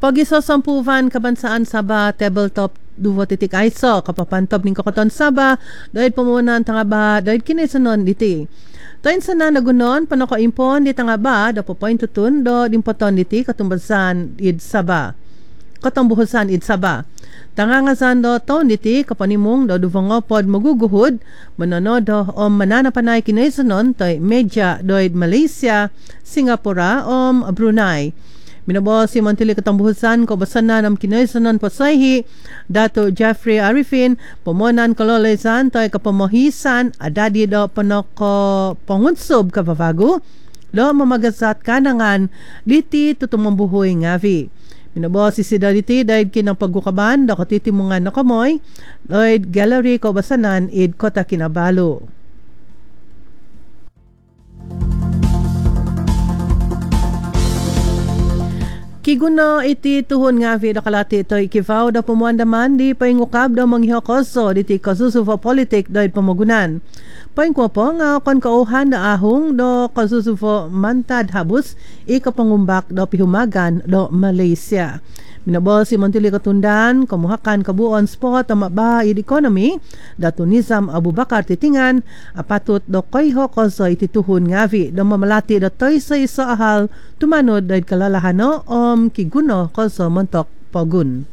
Pag-isosampuvan kabansaan Sabah tabletop duwa titik ISO kapapantob ning kakoton Sabah dahil pumunan tanga ba dahil kinaisanon diti. Tayin sana nagunon panako impon di tanga ba da po point tutun do dimpoton diti katumbasan id Sabah. Katambuhosan id Sabah. Tangangasan do taon diti kapanimong do duvango pod maguguhod manano do o mananapanay kinaisanon toy medya doid Malaysia, Singapura o Brunei. Minabo si Mantili Katambuhusan ko basan na ng kinaisanon pasayhi Dato Jeffrey Arifin pomonan kalolesan toy kapamohisan adadi do panoko pangutsob kapabago do mamagasat kanangan diti tutumambuhoy ngavi. Minabo si Sidaliti dahil kinang paggukaban do katitimungan na kamoy doid gallery ko basanan id Kota Kinabalu. Kiguno iti tuhon nga video kalati ito ikivaw da pumuandaman di paingukab da manghihokoso diti kasusufa politik dahil pamagunan. Paingko po nga kon kauhan da ahong do kasusufa mantad habus ikapangumbak do pihumagan do Malaysia. Minabo si Montili Katundan, kamuhakan kabuon spot ang mabaid economy, Dato Nizam Abu Bakar titingan, apatut do koyho koso itituhon ngavi, do mamalati do toy sa iso ahal, tumanod dahil kalalahano kiguno koso montok pogun.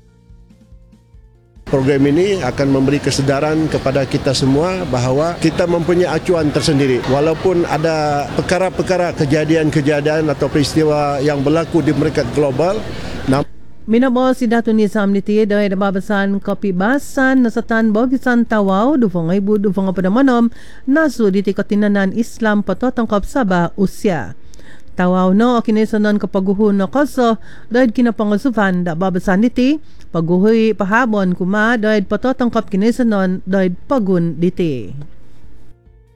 Program ini akan memberi kesedaran kepada kita semua bahawa kita mempunyai acuan tersendiri. Walaupun ada perkara-perkara kejadian-kejadian atau peristiwa yang berlaku di mereka global, Minabo si Dato Nizam niti dahil nababasan kapibasan nasatan bogisan tawaw dufangay bu dufang padamanom nasu diti katinanan Islam patotangkap Sabah usya. Tawaw no kinaisanon kapaguhon no koso dahil kinapangasuvan da babasan niti paguhoy pahabon kuma dahil patotangkap kinaisanon dahil pagun diti.